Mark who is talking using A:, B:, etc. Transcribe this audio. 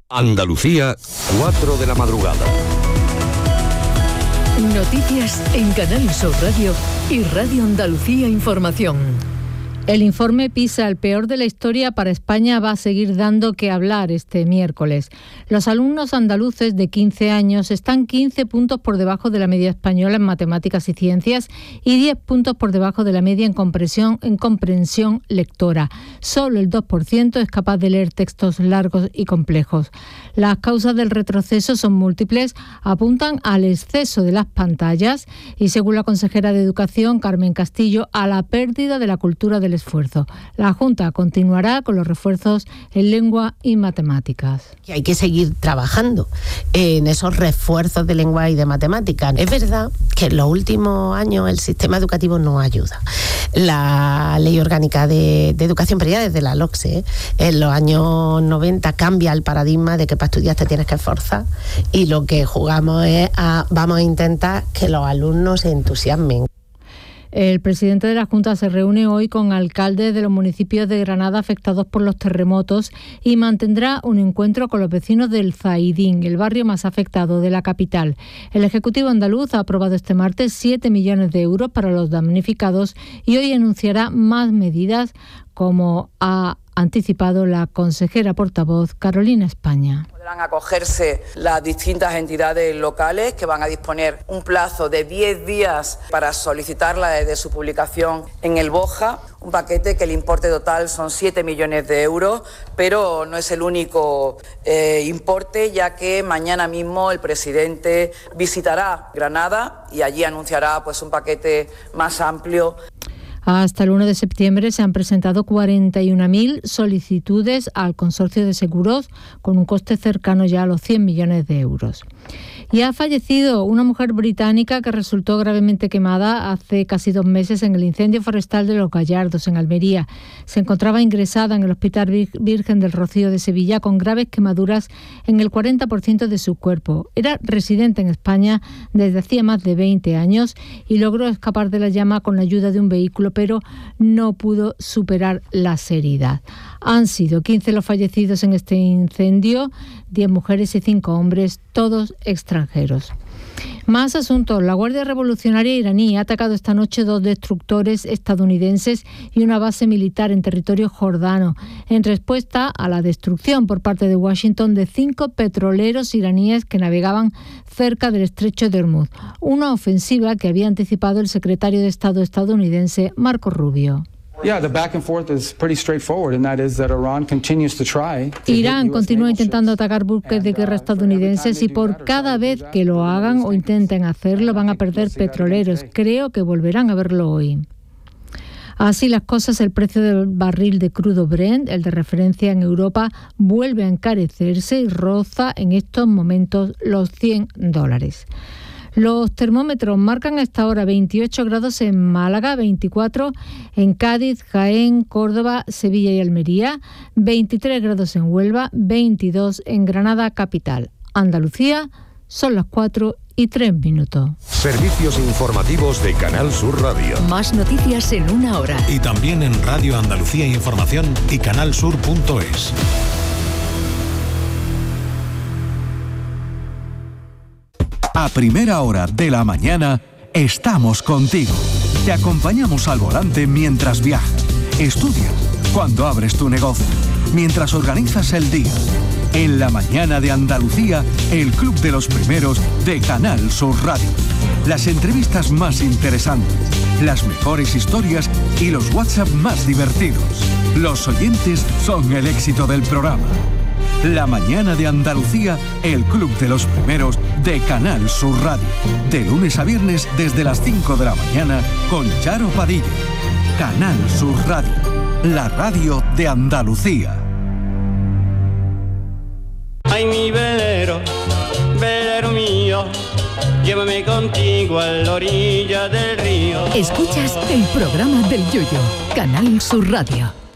A: Andalucía, 4 de la madrugada.
B: Noticias en Canal Sur Radio y Radio Andalucía Información.
C: El informe PISA, el peor de la historia para España, va a seguir dando que hablar este miércoles. Los alumnos andaluces de 15 años están 15 puntos por debajo de la media española en matemáticas y ciencias y 10 puntos por debajo de la media en comprensión lectora. Solo el 2% es capaz de leer textos largos y complejos. Las causas del retroceso son múltiples, apuntan al exceso de las pantallas y, según la consejera de Educación, Carmen Castillo, a la pérdida de la cultura del esfuerzo. La Junta continuará con los refuerzos en lengua y matemáticas.
D: Que hay que seguir trabajando en esos refuerzos de lengua y de matemáticas. Es verdad que en los últimos años el sistema educativo no ayuda. La Ley Orgánica de Educación, pero ya desde la LOCSE, en los años 90 cambia el paradigma de que para estudiar te tienes que esforzar, y lo que jugamos es vamos a intentar que los alumnos se entusiasmen.
C: El presidente de la Junta se reúne hoy con alcaldes de los municipios de Granada afectados por los terremotos y mantendrá un encuentro con los vecinos del Zaidín, el barrio más afectado de la capital. El Ejecutivo andaluz ha aprobado este martes 7 millones de euros para los damnificados y hoy anunciará más medidas, como ha anticipado la consejera portavoz Carolina España.
E: Podrán acogerse las distintas entidades locales, que van a disponer un plazo de 10 días para solicitarla desde su publicación en el BOJA. Un paquete que el importe total son 7 millones de euros, pero no es el único importe, ya que mañana mismo el presidente visitará Granada y allí anunciará un paquete más amplio.
C: Hasta el 1 de septiembre se han presentado 41.000 solicitudes al Consorcio de Seguros, con un coste cercano ya a los 100 millones de euros. Y ha fallecido una mujer británica que resultó gravemente quemada hace casi 2 meses en el incendio forestal de Los Gallardos, en Almería. Se encontraba ingresada en el Hospital Virgen del Rocío de Sevilla con graves quemaduras en el 40% de su cuerpo. Era residente en España desde hacía más de 20 años y logró escapar de la llama con la ayuda de un vehículo, pero no pudo superar las heridas. Han sido 15 los fallecidos en este incendio, 10 mujeres y 5 hombres, todos extranjeros. Más asuntos. La Guardia Revolucionaria iraní ha atacado esta noche 2 destructores estadounidenses y una base militar en territorio jordano, en respuesta a la destrucción por parte de Washington de 5 petroleros iraníes que navegaban cerca del estrecho de Hormuz. Una ofensiva que había anticipado el secretario de Estado estadounidense, Marco Rubio. Irán continúa intentando atacar buques de guerra estadounidenses y por cada vez que lo hagan o intenten hacerlo van a perder petroleros. Creo que volverán a verlo hoy. Así las cosas, el precio del barril de crudo Brent, el de referencia en Europa, vuelve a encarecerse y roza en estos momentos los $100. Los termómetros marcan hasta ahora 28 grados en Málaga, 24 en Cádiz, Jaén, Córdoba, Sevilla y Almería, 23 grados en Huelva, 22 en Granada capital. Andalucía, son las 4:03.
A: Servicios informativos de Canal Sur Radio.
B: Más noticias en una hora.
F: Y también en Radio Andalucía Información y canalsur.es.
G: A primera hora de la mañana estamos contigo. Te acompañamos al volante mientras viajas, estudias, cuando abres tu negocio, mientras organizas el día. En la mañana de Andalucía, el Club de los Primeros de Canal Sur Radio. Las entrevistas más interesantes, las mejores historias y los WhatsApp más divertidos. Los oyentes son el éxito del programa. La mañana de Andalucía, el Club de los Primeros de Canal Sur Radio. De lunes a viernes desde las 5 de la mañana con Charo Padilla. Canal Sur Radio, la radio de Andalucía.
H: Ay, mi velero, velero mío, llévame contigo a la orilla del río.
B: Escuchas el programa del Yoyo, Canal Sur Radio.